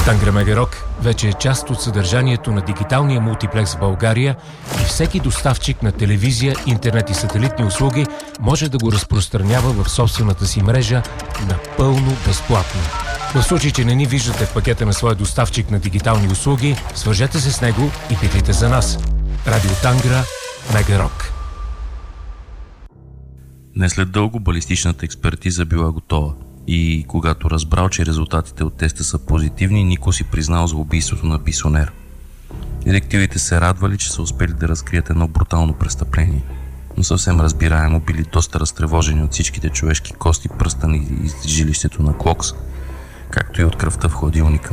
Тангра Мегарок вече е част от съдържанието на дигиталния мултиплекс в България и всеки доставчик на телевизия, интернет и сателитни услуги може да го разпространява в собствената си мрежа напълно безплатно. В случай, че не ни виждате в пакета на своя доставчик на дигитални услуги, свържете се с него и питайте за нас. Радио Тангра Мегарок. Не след дълго балистичната експертиза била готова и когато разбрал, че резултатите от теста са позитивни, Нико си признал за убийството на пенсионер. Детективите се радвали, че са успели да разкрият едно брутално престъпление, но съвсем разбираемо били доста разтревожени от всичките човешки кости, пръстани из жилището на Клокс, както и от кръвта в хладилника.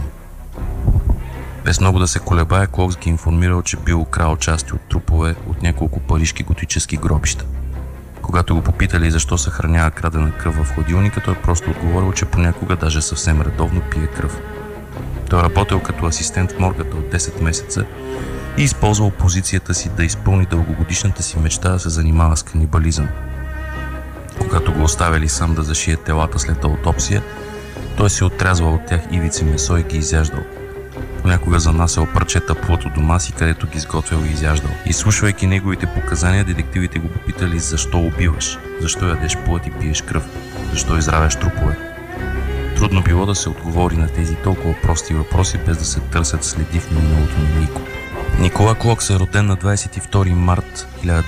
Без много да се колебае, Клокс ги информирал, че бил украл части от трупове от няколко парижки готически гробища. Когато го попитали защо съхранява крадена кръв в хладилника, той просто отговорил, че понякога даже съвсем редовно пие кръв. Той работил като асистент в моргата от 10 месеца и използвал позицията си да изпълни дългогодишната си мечта да се занимава с канибализъм. Когато го оставили сам да зашие телата след аутопсия, той се отрязвал от тях ивици месо и ги изяждал. Понякога занасял парчета плът от дома си, където ги изготвял и изяждал. Изслушвайки неговите показания, детективите го попитали защо убиваш, защо ядеш плът и пиеш кръв, защо изравяш трупове. Трудно било да се отговори на тези толкова прости въпроси, без да се търсят следи в миналото на Нико. Никола Клокс е роден на 22 март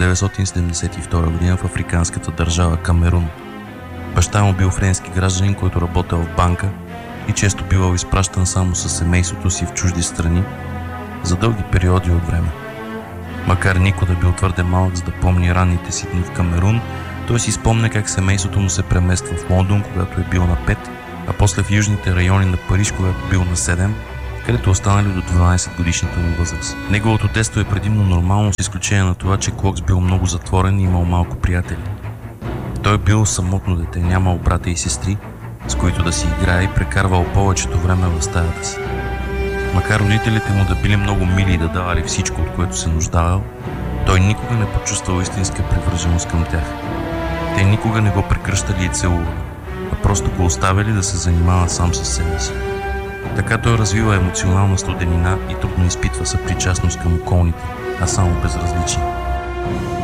1972 г. в африканската държава Камерун. Баща му бил френски гражданин, който работел в банка и често бивал изпращан само със семейството си в чужди страни за дълги периоди от време. Макар Нико да бил твърде малък, за да помни ранните си дни в Камерун, той си спомня как семейството му се премества в Лондон, когато е бил на 5, а после в южните райони на Париж, когато бил на 7, където останали до 12 годишната му възраст. Неговото детство е предимно нормално, с изключение на това, че Клокс бил много затворен и имал малко приятели. Той бил самотно дете, нямал брата и сестри, с които да си играе и прекарвал повечето време в стаята си. Макар родителите му да били много мили и да давали всичко, от което се нуждаел, той никога не почувствал истинска привърженост към тях. Те никога не го прекръщали и целували, а просто го оставили да се занимава сам със себе си. Така той развива емоционална студенина и трудно изпитва съпричастност към околните, а само безразличие.